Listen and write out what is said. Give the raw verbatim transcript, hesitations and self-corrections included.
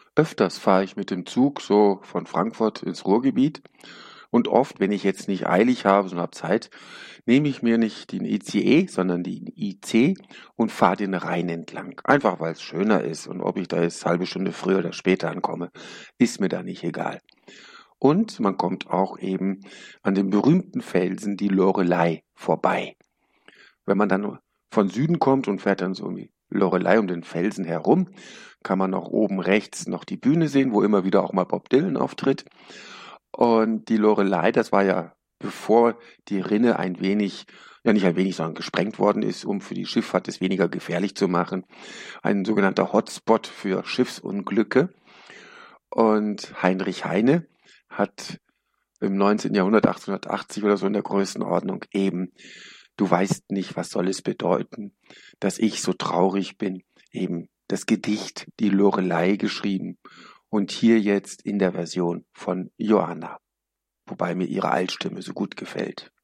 Öfters fahre ich mit dem Zug so von Frankfurt ins Ruhrgebiet und oft, wenn ich jetzt nicht eilig habe, sondern habe Zeit, nehme ich mir nicht den I C E, sondern den I C und fahre den Rhein entlang. Einfach weil es schöner ist und ob ich da jetzt halbe Stunde früher oder später ankomme, ist mir da nicht egal. Und man kommt auch eben an den berühmten Felsen, die Loreley, vorbei. Wenn man dann von Süden kommt und fährt dann so um die Loreley um den Felsen herum, kann man auch oben rechts noch die Bühne sehen, wo immer wieder auch mal Bob Dylan auftritt. Und die Loreley, das war ja bevor die Rinne ein wenig, ja nicht ein wenig, sondern gesprengt worden ist, um für die Schifffahrt es weniger gefährlich zu machen, ein sogenannter Hotspot für Schiffsunglücke. Und Heinrich Heine hat im neunzehnten Jahrhundert, achtzehnhundertachtzig oder so in der Größenordnung eben, du weißt nicht, was soll es bedeuten, dass ich so traurig bin, eben das Gedicht Die Loreley geschrieben und hier jetzt in der Version von Johanna, wobei mir ihre Altstimme so gut gefällt.